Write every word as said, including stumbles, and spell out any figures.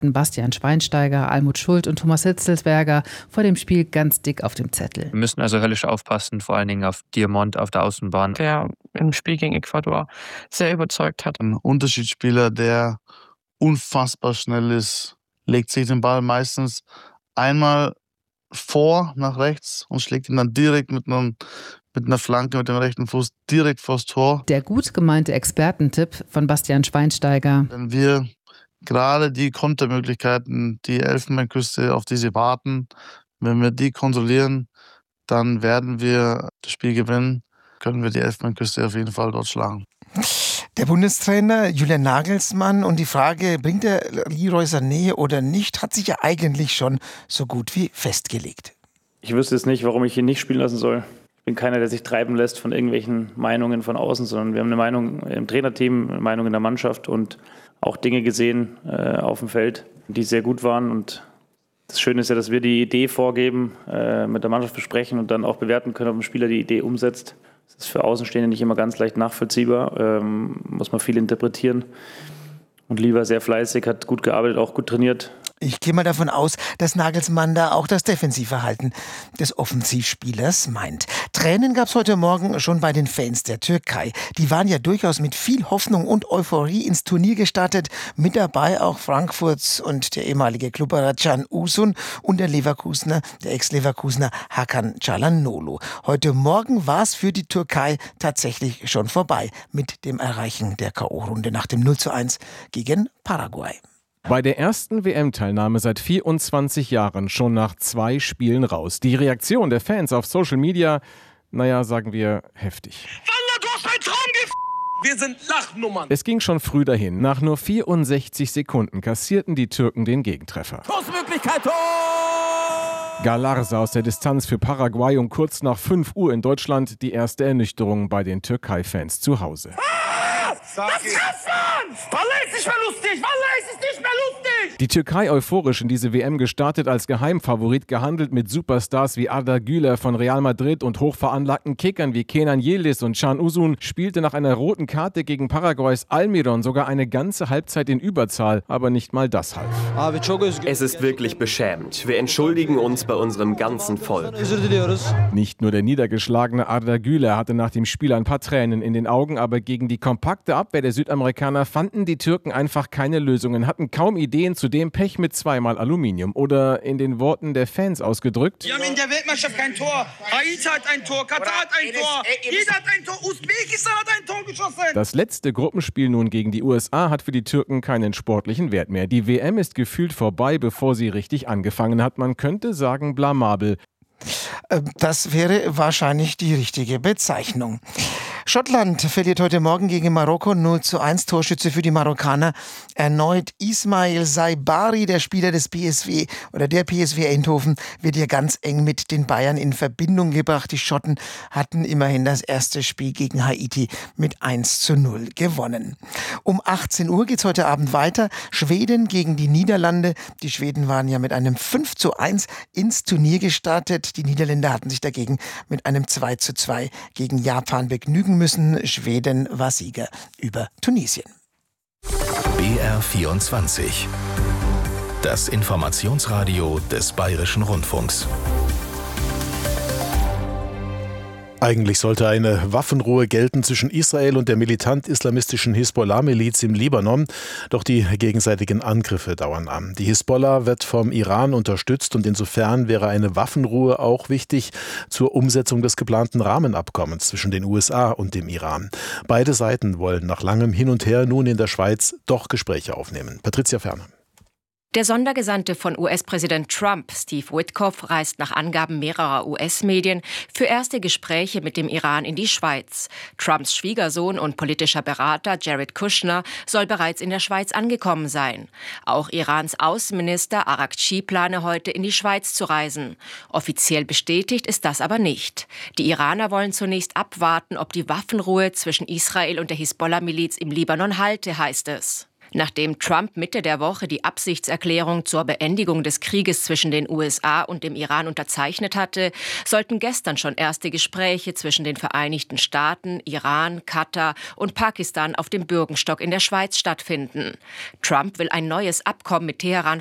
Bastian Schweinsteiger, Almut Schuld und Thomas Hitzelsberger vor dem Spiel ganz dick auf dem Zettel. Wir müssen also höllisch aufpassen, vor allen Dingen auf Diamant auf der Außenbahn. Der im Spiel gegen Ecuador sehr überzeugt hat. Ein Unterschiedsspieler, der unfassbar schnell ist, legt sich den Ball meistens einmal vor nach rechts und schlägt ihn dann direkt mit einem mit einer Flanke mit dem rechten Fuß direkt vors Tor. Der gut gemeinte Expertentipp von Bastian Schweinsteiger. Wenn wir gerade die Kontermöglichkeiten, die Elfenbeinküste, auf die sie warten, wenn wir die kontrollieren, dann werden wir das Spiel gewinnen, können wir die Elfenbeinküste auf jeden Fall dort schlagen. Der Bundestrainer Julian Nagelsmann und die Frage, bringt er Leroy Sané oder nicht, hat sich ja eigentlich schon so gut wie festgelegt. Ich wüsste jetzt nicht, warum ich ihn nicht spielen lassen soll. Ich bin keiner, der sich treiben lässt von irgendwelchen Meinungen von außen, sondern wir haben eine Meinung im Trainerteam, eine Meinung in der Mannschaft und auch Dinge gesehen äh, auf dem Feld, die sehr gut waren. Und das Schöne ist ja, dass wir die Idee vorgeben, äh, mit der Mannschaft besprechen und dann auch bewerten können, ob ein Spieler die Idee umsetzt. Das ist für Außenstehende nicht immer ganz leicht nachvollziehbar, ähm, muss man viel interpretieren. Und Lieber sehr fleißig, hat gut gearbeitet, auch gut trainiert. Ich gehe mal davon aus, dass Nagelsmann da auch das Defensivverhalten des Offensivspielers meint. Tränen gab es heute Morgen schon bei den Fans der Türkei. Die waren ja durchaus mit viel Hoffnung und Euphorie ins Turnier gestartet. Mit dabei auch Frankfurts und der ehemalige Klubberer Can Uzun und der Leverkusener, der Ex-Leverkusener Hakan Çalhanoğlu. Heute Morgen war es für die Türkei tatsächlich schon vorbei mit dem Erreichen der K O-Runde nach dem null zu eins gegen Paraguay. Bei der ersten W M-Teilnahme seit vierundzwanzig Jahren schon nach zwei Spielen raus. Die Reaktion der Fans auf Social Media, naja, sagen wir, heftig. Wallah, du hast einen Traum gef... Wir sind Lachnummern. Es ging schon früh dahin. Nach nur vierundsechzig Sekunden kassierten die Türken den Gegentreffer. Schussmöglichkeit, Tor! Galarza aus der Distanz für Paraguay um kurz nach fünf Uhr in Deutschland die erste Ernüchterung bei den Türkei-Fans zu Hause. Ah, das Treffen! Wallah, ist nicht mehr lustig! Wallah, ist es nicht mehr lustig! Die Türkei euphorisch in diese W M gestartet, als Geheimfavorit gehandelt mit Superstars wie Arda Güler von Real Madrid und hochveranlagten Kickern wie Kenan Yildiz und Can Uzun, spielte nach einer roten Karte gegen Paraguays Almiron sogar eine ganze Halbzeit in Überzahl, aber nicht mal das half. Es ist wirklich beschämend. Wir entschuldigen uns bei unserem ganzen Volk. Nicht nur der niedergeschlagene Arda Güler hatte nach dem Spiel ein paar Tränen in den Augen, aber gegen die kompakte Abwehr der Südamerikaner fanden die Türken einfach keine Lösungen, hatten kaum Ideen, zudem Pech mit zweimal Aluminium. Oder in den Worten der Fans ausgedrückt: Wir haben in der Weltmeisterschaft kein Tor. Haiti hat ein Tor, Katar hat ein Tor, jeder hat ein Tor, Usbekistan hat ein Tor geschossen. Das letzte Gruppenspiel nun gegen die U S A hat für die Türken keinen sportlichen Wert mehr. Die W M ist gefühlt vorbei, bevor sie richtig angefangen hat. Man könnte sagen blamabel. Das wäre wahrscheinlich die richtige Bezeichnung. Schottland verliert heute Morgen gegen Marokko null zu eins. Torschütze für die Marokkaner erneut Ismail Saibari, der Spieler des P S V oder der P S V Eindhoven, wird hier ganz eng mit den Bayern in Verbindung gebracht. Die Schotten hatten immerhin das erste Spiel gegen Haiti mit eins zu null gewonnen. Um achtzehn Uhr geht es heute Abend weiter. Schweden gegen die Niederlande. Die Schweden waren ja mit einem fünf zu eins ins Turnier gestartet. Die Niederländer hatten sich dagegen mit einem zwei zu zwei gegen Japan begnügen müssen. Schweden war Sieger über Tunesien. B R vierundzwanzig. Das Informationsradio des Bayerischen Rundfunks. Eigentlich sollte eine Waffenruhe gelten zwischen Israel und der militant-islamistischen Hisbollah-Miliz im Libanon. Doch die gegenseitigen Angriffe dauern an. Die Hisbollah wird vom Iran unterstützt und insofern wäre eine Waffenruhe auch wichtig zur Umsetzung des geplanten Rahmenabkommens zwischen den U S A und dem Iran. Beide Seiten wollen nach langem Hin und Her nun in der Schweiz doch Gespräche aufnehmen. Patricia Ferner. Der Sondergesandte von U S-Präsident Trump, Steve Witkoff, reist nach Angaben mehrerer U S-Medien für erste Gespräche mit dem Iran in die Schweiz. Trumps Schwiegersohn und politischer Berater Jared Kushner soll bereits in der Schweiz angekommen sein. Auch Irans Außenminister Araghchi plane heute in die Schweiz zu reisen. Offiziell bestätigt ist das aber nicht. Die Iraner wollen zunächst abwarten, ob die Waffenruhe zwischen Israel und der Hisbollah-Miliz im Libanon halte, heißt es. Nachdem Trump Mitte der Woche die Absichtserklärung zur Beendigung des Krieges zwischen den U S A und dem Iran unterzeichnet hatte, sollten gestern schon erste Gespräche zwischen den Vereinigten Staaten, Iran, Katar und Pakistan auf dem Bürgenstock in der Schweiz stattfinden. Trump will ein neues Abkommen mit Teheran